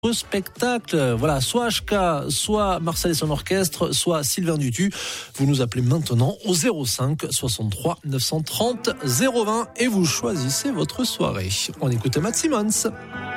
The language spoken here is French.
spectacle. Voilà, soit HK, soit Marcel et son orchestre, soit Sylvain Dutu. Vous nous appelez maintenant au 05 63 930 020 et vous choisissez votre soirée. On écoute Matt Simmons.